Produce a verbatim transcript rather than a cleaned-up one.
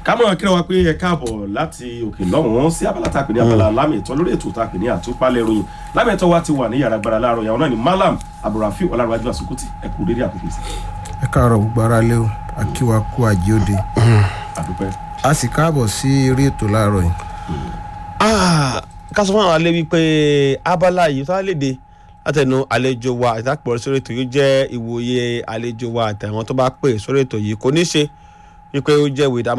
kámọ́ kíra wa pé ẹ káàbọ̀ láti òkè lọ́hùn-ún sí abala tá a pè ní abala lámì ìtọ́ lórí ètò tá a pè ní àtúpalẹ̀ ìròyìn lámì ìtọ́ wa ti wà ní yàrá gbára láàárọ̀ yàrá náà ni Malam Abdulrafiu Ọlárẹ̀wájú Àsùkútì ẹ kú dédé àkókò sí. ẹ káàárọ̀ gbogbo ara lé o akíwa kú àjíòde àdúpẹ́. a sì káàbọ̀ sí eré ètò láàárọ̀ yìí. ká sọ fún àwọn alẹ́ wípé abala yìí tó léde látẹnu àlejò wa ìtàpọ̀ sórí ètò yìí jẹ́ ìwòye àlejò wa àtàwọn tó bá pè sórí ètò yìí kò ní ṣe wípé ó jẹ́ ìwé